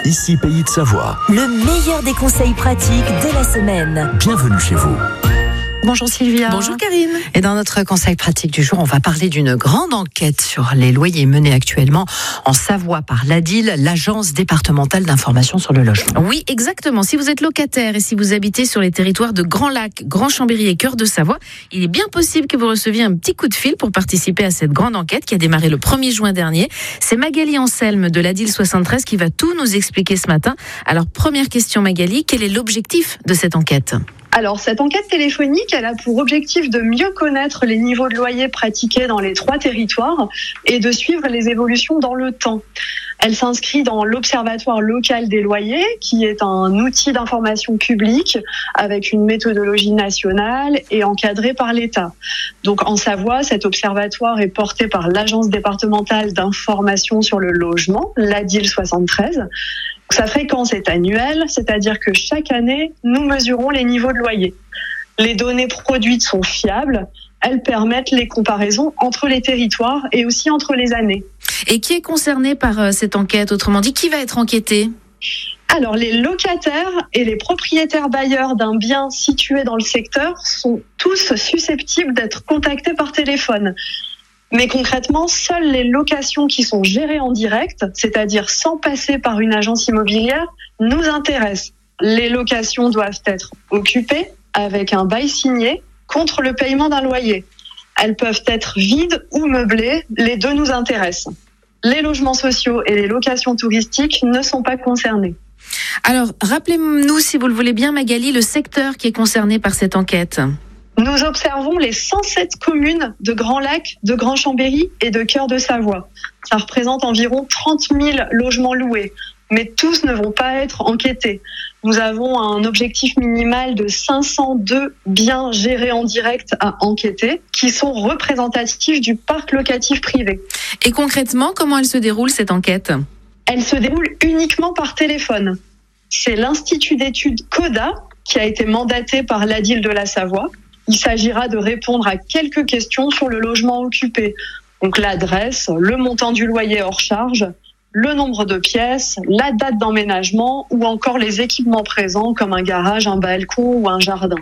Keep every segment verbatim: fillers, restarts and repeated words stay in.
Ici Pays de Savoie. Le meilleur des conseils pratiques de la semaine. Bienvenue chez vous. Bonjour Sylvia. Bonjour Karine. Et dans notre conseil pratique du jour, on va parler d'une grande enquête sur les loyers menée actuellement en Savoie par l'A D I L, l'Agence départementale d'information sur le logement. Oui, exactement. Si vous êtes locataire et si vous habitez sur les territoires de Grand Lac, Grand Chambéry et Cœur de Savoie, il est bien possible que vous receviez un petit coup de fil pour participer à cette grande enquête qui a démarré le premier juin dernier. C'est Magali Anselme de l'A D I L soixante-treize qui va tout nous expliquer ce matin. Alors, première question Magali, quel est l'objectif de cette enquête ? Alors, cette enquête téléphonique, elle a pour objectif de mieux connaître les niveaux de loyer pratiqués dans les trois territoires et de suivre les évolutions dans le temps. Elle s'inscrit dans l'Observatoire local des loyers, qui est un outil d'information publique avec une méthodologie nationale et encadré par l'État. Donc, en Savoie, cet observatoire est porté par l'Agence départementale d'information sur le logement, l'A D I L soixante-treize. Sa fréquence est annuelle, c'est-à-dire que chaque année, nous mesurons les niveaux de loyer. Les données produites sont fiables, elles permettent les comparaisons entre les territoires et aussi entre les années. Et qui est concerné par cette enquête ? Autrement dit, qui va être enquêté ? Alors, les locataires et les propriétaires bailleurs d'un bien situé dans le secteur sont tous susceptibles d'être contactés par téléphone. Mais concrètement, seules les locations qui sont gérées en direct, c'est-à-dire sans passer par une agence immobilière, nous intéressent. Les locations doivent être occupées avec un bail signé contre le paiement d'un loyer. Elles peuvent être vides ou meublées, les deux nous intéressent. Les logements sociaux et les locations touristiques ne sont pas concernés. Alors, rappelez-nous, si vous le voulez bien, Magali, le secteur qui est concerné par cette enquête. Nous observons les cent sept communes de Grand Lac, de Grand Chambéry et de Cœur de Savoie. Ça représente environ trente mille logements loués, mais tous ne vont pas être enquêtés. Nous avons un objectif minimal de cinq cent deux biens gérés en direct à enquêter, qui sont représentatifs du parc locatif privé. Et concrètement, comment elle se déroule cette enquête ? Elle se déroule uniquement par téléphone. C'est l'Institut d'études CODA qui a été mandaté par l'A D I L de la Savoie. Il s'agira de répondre à quelques questions sur le logement occupé. Donc l'adresse, le montant du loyer hors charge, le nombre de pièces, la date d'emménagement ou encore les équipements présents comme un garage, un balcon ou un jardin.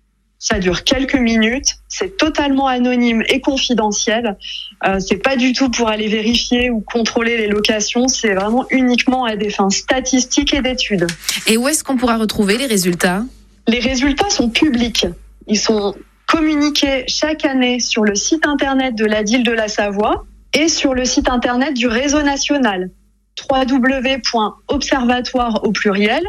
Ça dure quelques minutes, c'est totalement anonyme et confidentiel. Euh, c'est pas du tout pour aller vérifier ou contrôler les locations, c'est vraiment uniquement à des fins statistiques et d'études. Et où est-ce qu'on pourra retrouver les résultats ? Les résultats sont publics. Ils sont communiqués chaque année sur le site internet de l'A D I L de la Savoie et sur le site internet du réseau national w w w point observatoire au pluriel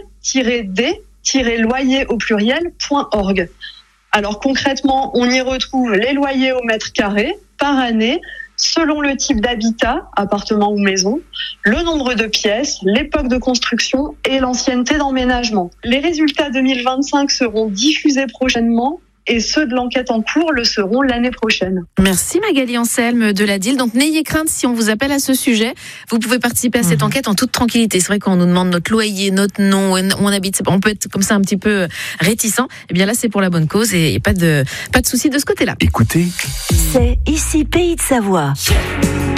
d loyer au pluriel point org. Alors concrètement, on y retrouve les loyers au mètre carré par année selon le type d'habitat, appartement ou maison, le nombre de pièces, l'époque de construction et l'ancienneté d'emménagement. Les résultats deux mille vingt-cinq seront diffusés prochainement et ceux de l'enquête en cours le seront l'année prochaine. Merci Magali Anselme de l'A D I L. Donc n'ayez crainte si on vous appelle à ce sujet. Vous pouvez participer à cette mmh. enquête en toute tranquillité. C'est vrai qu'on nous demande notre loyer, notre nom, où on habite. On peut être comme ça un petit peu réticent. Eh bien là, c'est pour la bonne cause et pas de, pas de souci de ce côté-là. Écoutez. C'est Ici Pays de Savoie.